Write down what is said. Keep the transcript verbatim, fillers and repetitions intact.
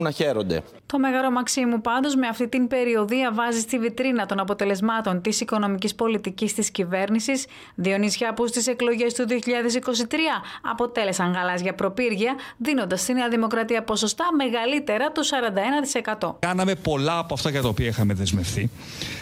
να χαίρονται. Το Μέγαρο Μαξίμου πάντως με αυτή την περιοδία βάζει στη βιτρίνα των αποτελεσμάτων της οικονομικής πολιτικής της κυβέρνησης, δύο νησιά που στις εκλογές του δύο χιλιάδες είκοσι τρία αποτέλεσαν γαλάζια προπύργια, δίνοντας στη Νέα Δημοκρατία ποσοστά μεγαλύτερα του σαράντα ένα τοις εκατό. Κάναμε πολλά από αυτά για τα οποία είχαμε δεσμευθεί.